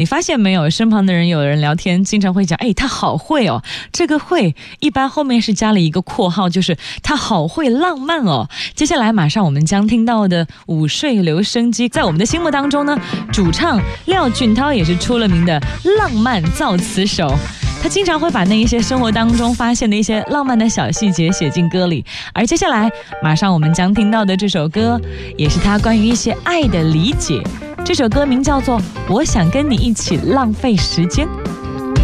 发现没有，身旁的人有人聊天经常会讲，哎，他好会哦，这个会一般后面是加了一个括号，就是他好会浪漫哦。接下来马上我们将听到的午睡留声机，在我们的心目当中呢，主唱廖俊涛也是出了名的浪漫造词手，他经常会把那一些生活当中发现的一些浪漫的小细节写进歌里。而接下来马上我们将听到的这首歌，也是他关于一些爱的理解。这首歌名叫做《我想跟你一起浪费时间》。